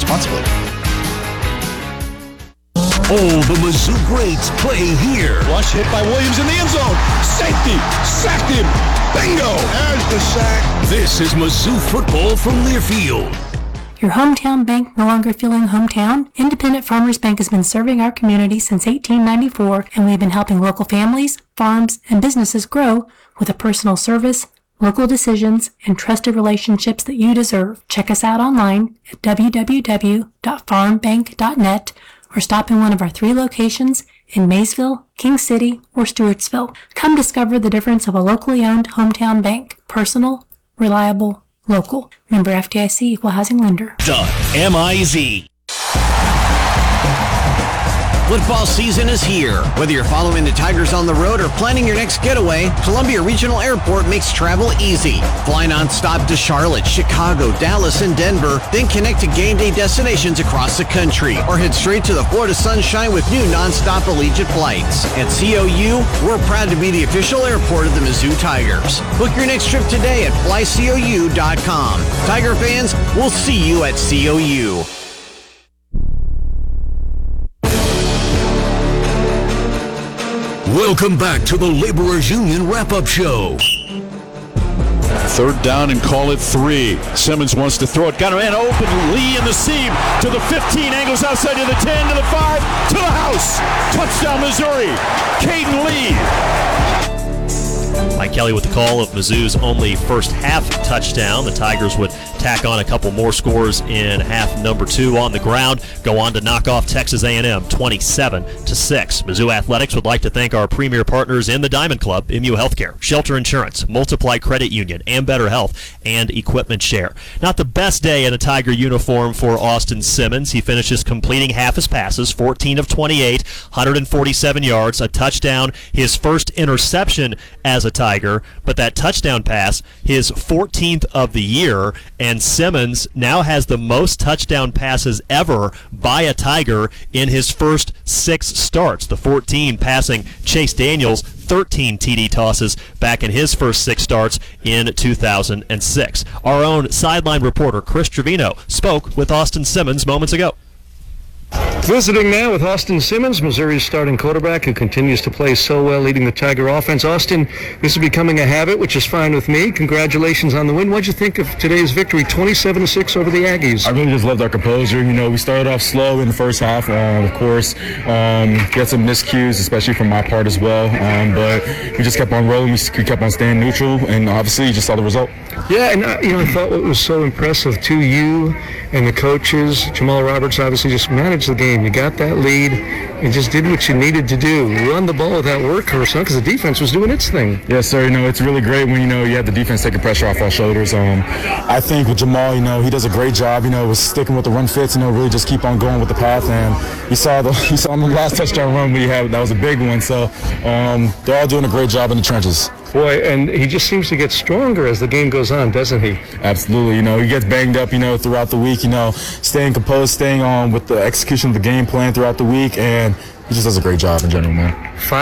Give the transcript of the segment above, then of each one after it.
responsibly. All the Mizzou greats play here. Flush hit by Williams in the end zone. Safety. Sacked him. Bingo. There's the sack. This is Mizzou football from Learfield. Your hometown bank no longer feeling hometown? Independent Farmers Bank has been serving our community since 1894, and we've been helping local families, farms, and businesses grow with a personal service, local decisions, and trusted relationships that you deserve. Check us out online at www.farmbank.net or stop in one of our 3 locations in Maysville, King City, or Stewartsville. Come discover the difference of a locally owned hometown bank. Personal, reliable, local. Member FDIC, Equal Housing Lender. MIZ. Football season is here. Whether you're following the Tigers on the road or planning your next getaway, Columbia Regional Airport makes travel easy. Fly nonstop to Charlotte, Chicago, Dallas, and Denver, then connect to game day destinations across the country, or head straight to the Florida sunshine with new nonstop Allegiant flights. At COU, we're proud to be the official airport of the Mizzou Tigers. Book your next trip today at flycou.com. Tiger fans, we'll see you at COU. Welcome back to the Laborers Union Wrap-Up Show. 3rd down and call it 3. Simmons wants to throw it. Got a man open. Lee in the seam to the 15. Angles outside to the 10, to the 5, to the house. Touchdown, Missouri. Caden Lee. Mike Kelly with the call of Mizzou's only first half touchdown. The Tigers would tack on a couple more scores in half number 2 on the ground, go on to knock off Texas A&M 27-6. Mizzou Athletics would like to thank our premier partners in the Diamond Club, MU Healthcare, Shelter Insurance, Multiply Credit Union, and Better Health, and Equipment Share. Not the best day in a Tiger uniform for Austin Simmons. He finishes completing half his passes, 14 of 28, 147 yards, a touchdown, his first interception as a Tiger, but that touchdown pass, his 14th of the year, and Simmons now has the most touchdown passes ever by a Tiger in his first 6 starts. The 14 passing Chase Daniels, 13 TD tosses back in his first 6 starts in 2006. Our own sideline reporter Chris Trevino spoke with Austin Simmons moments ago. Visiting now with Austin Simmons, Missouri's starting quarterback who continues to play so well, leading the Tiger offense. Austin, this is becoming a habit, which is fine with me. Congratulations on the win. What'd you think of today's victory, 27-6 over the Aggies? I really just loved our composure. You know, we started off slow in the first half, of course. Got some miscues, especially from my part as well. But we just kept on rolling. We kept on staying neutral, and obviously you just saw the result. Yeah, and I thought what was so impressive to you and the coaches, Jamal Roberts obviously just managed the game. You got that lead and just did what you needed to do. Run the ball with that workhorse, because the defense was doing its thing. Yes, sir. You know, it's really great when, you have the defense taking pressure off our shoulders. I think with Jamal, he does a great job, with sticking with the run fits, really just keep on going with the path. And you saw the last touchdown run we had. That was a big one. So they're all doing a great job in the trenches. Boy, and he just seems to get stronger as the game goes on, doesn't he? Absolutely. He gets banged up, throughout the week, staying composed, staying on with the execution of the game plan throughout the week, and he just does a great job in general, man.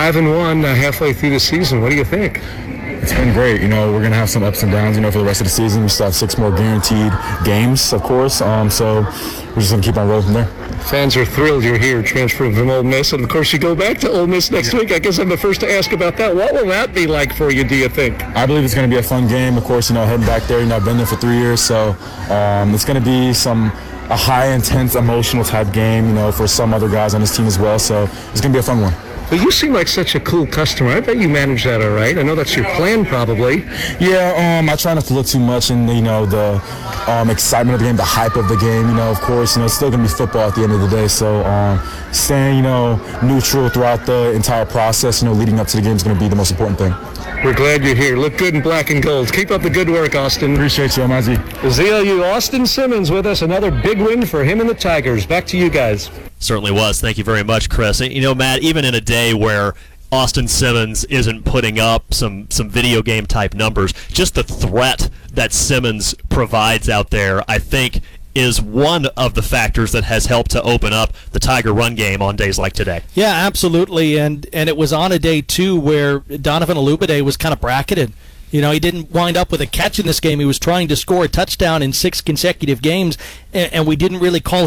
5-1 halfway through the season. What do you think? It's been great. We're going to have some ups and downs, for the rest of the season. We still have 6 more guaranteed games, of course, so we're just going to keep on rolling from there. Fans are thrilled you're here, transferring from Ole Miss, and of course you go back to Ole Miss next week. I guess I'm the first to ask about that. What will that be like for you, do you think? I believe it's going to be a fun game. Of course, heading back there, I've been there for 3 years, so it's going to be a high, intense, emotional type game, for some other guys on this team as well, so it's going to be a fun one. But you seem like such a cool customer. I bet you manage that all right. I know that's your plan, probably. Yeah, I try not to look too much in, the excitement of the game, the hype of the game. Of course, it's still going to be football at the end of the day. So staying, neutral throughout the entire process, leading up to the game is going to be the most important thing. We're glad you're here. Look good in black and gold. Keep up the good work, Austin. Appreciate you, Amazi. ZLU Austin Simmons with us. Another big win for him and the Tigers. Back to you guys. Certainly was. Thank you very much, Chris. Matt, even in a day where Austin Simmons isn't putting up some video game type numbers, just the threat that Simmons provides out there, I think, is one of the factors that has helped to open up the Tiger run game on days like today. Yeah, absolutely, and it was on a day, too, where Donovan Olubade was kind of bracketed. He didn't wind up with a catch in this game. He was trying to score a touchdown in 6 consecutive games, and we didn't really call